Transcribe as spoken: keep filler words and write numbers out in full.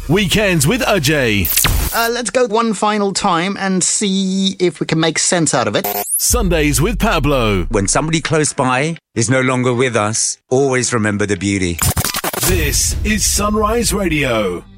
Weekends with Ajay. Uh, let's go one final time and see if we can make sense out of it. Sundays with Pablo. When somebody close by is no longer with us, always remember the beauty. This is Sunrise Radio.